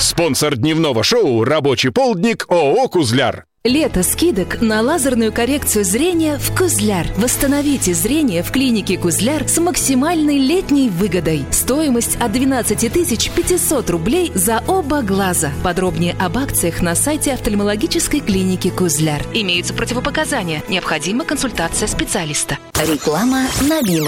Спонсор дневного шоу «Рабочий полдник» ООО «Кузляр». Лето скидок на лазерную коррекцию зрения в Кузляр. Восстановите зрение в клинике Кузляр с максимальной летней выгодой. Стоимость от 12 500 рублей за оба глаза. Подробнее об акциях на сайте офтальмологической клиники Кузляр. Имеются противопоказания. Необходима консультация специалиста. Реклама на Мило.